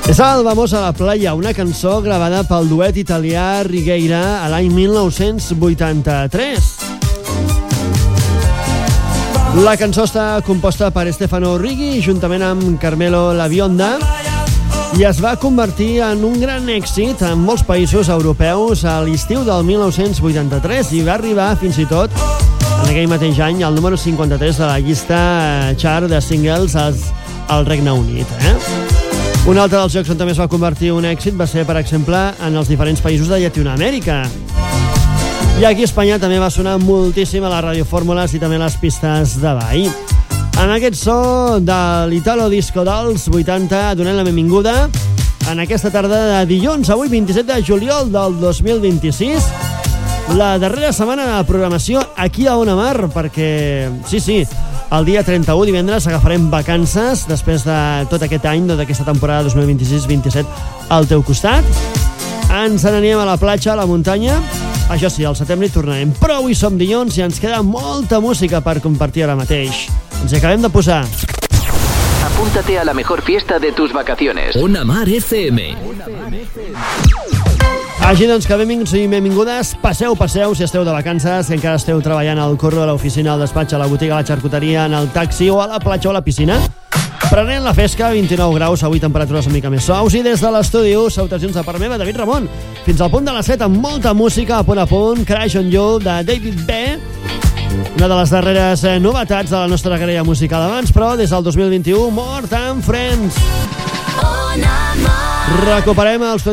És el Vamos a la playa, una cançó gravada pel duet italià Righeira a l'any 1983. La cançó està composta per Stefano Righi juntament amb Carmelo La Bionda i es va convertir en un gran èxit en molts països europeus a l'estiu del 1983 i va arribar fins i tot en aquell mateix any al número 53 de la llista chart de singles al Regne Unit. Un altre dels jocs on també es va convertir un èxit va ser, per exemple, en els diferents països de Llatinoamèrica. I aquí a Espanya també va sonar moltíssim a les radiofórmules i també a les pistes de ball. En aquest so de l'Italo Disco dels 80 donem la benvinguda en aquesta tarda de dilluns, avui 27 de juliol del 2026, la darrera setmana de programació aquí a Ona Mar, perquè, sí, el dia 31, divendres, agafarem vacances després de tot aquest any, d'aquesta temporada 2026-27 al teu costat. Ens n'anem a la platja, a la muntanya. Això sí, al setembre hi tornarem. Però avui som dilluns i ens queda molta música per compartir ara mateix. Ens hi acabem de posar. Apúntate a la mejor fiesta de tus vacaciones. Ona Mar FM. Així doncs que benvinguts i benvingudes. Passeu, si esteu de vacances, si encara esteu treballant al corro, a l'oficina, al despatx, a la botiga, a la xarcuteria, en el taxi o a la platja o a la piscina. Prenent la fresca, 29 graus, avui temperatures una mica més suaus, i des de l'estudi, salutacions de part meva, David Ramon, fins al punt de les 7 amb molta música, a punt, Crash on You, de David B., una de les darreres novetats de la nostra grella musical abans, però des del 2021, More Than Friends. Recuperem els